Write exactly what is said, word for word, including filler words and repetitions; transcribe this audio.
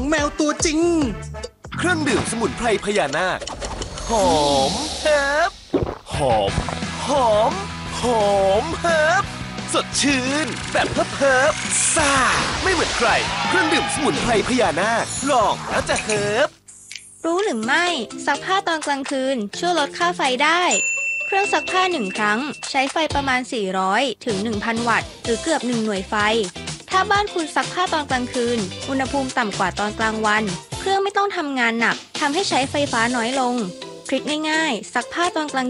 แมวตัวจริงเครื่องดื่มสมุนไพรพญานาคหอมเฮิบหอมหอมหอมเฮิบสดชื่นแบบเพิบเพิบซ่าไม่เหมือนใครเครื่องดื่มสมุนไพรพญานาคลองแล้วจะเฮิบรู้หรือไม่ซักผ้าตอนกลางคืนช่วยลดค่าไฟได้เครื่องซักผ้าหนึ่งครั้งใช้ไฟประมาณสี่ร้อยถึง หนึ่งพัน วัตต์หรือเกือบหนึ่งหน่วยไฟถ้าบ้านคุณซักผ้าตอนกลางคืนอุณหภูมิต่ำกว่าตอนกลางวันเครื่องไม่ต้องทำงานหนักทำให้ใช้ไฟฟ้าน้อยลงทริคง่ายๆซักผ้าตอนกลาง